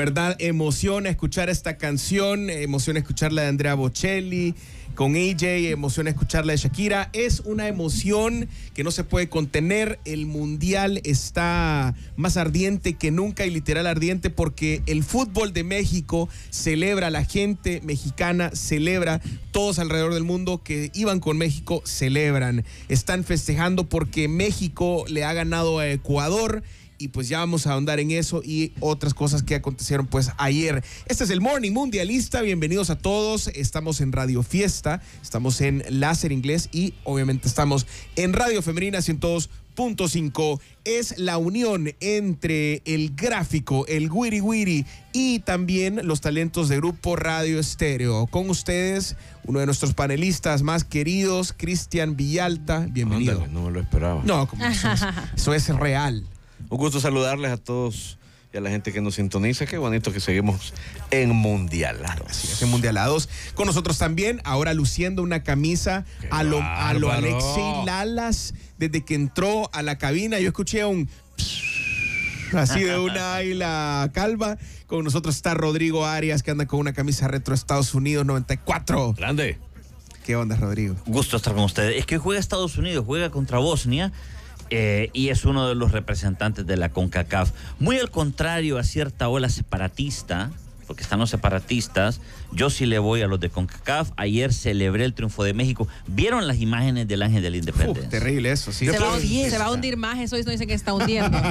verdad, emociona escuchar esta canción, emociona escucharla de Andrea Bocelli con AJ, emociona escucharla de Shakira. Es una emoción que no se puede contener. El mundial está más ardiente que nunca, y literal ardiente, porque el fútbol de México celebra, la gente mexicana celebra, todos alrededor del mundo que iban con México celebran. Están festejando porque México le ha ganado a Ecuador. Y pues ya vamos a ahondar en eso y otras cosas que acontecieron pues ayer. Este es el Morning Mundialista. Bienvenidos a todos. Estamos en Radio Fiesta, estamos en Láser Inglés y obviamente estamos en Radio Femenina 102.5. Es la unión entre el gráfico, el Wiri Wiri y también los talentos de Grupo Radio Estéreo. Con ustedes, uno de nuestros panelistas más queridos, Cristian Villalta. Bienvenido. Ándale, no me lo esperaba. No, como eso es real. Un gusto saludarles a todos y a la gente que nos sintoniza. Qué bonito que seguimos en Mundialados. Así es, en Mundialados. Con nosotros también, ahora luciendo una camisa a lo Alexei Lalas. Desde que entró a la cabina, yo escuché un así de una águila calva. Con nosotros está Rodrigo Arias, que anda con una camisa retro Estados Unidos 94. Grande. ¿Qué onda, Rodrigo? Gusto estar con ustedes. Es que juega Estados Unidos, juega contra Bosnia. Y es uno de los representantes de la CONCACAF. Muy al contrario a cierta ola separatista, porque están los separatistas, yo sí le voy a los de CONCACAF. Ayer celebré el triunfo de México. ¿Vieron las imágenes del Ángel de la Independencia? Terrible eso, sí. Se va a hundir más, eso dicen que está hundiendo.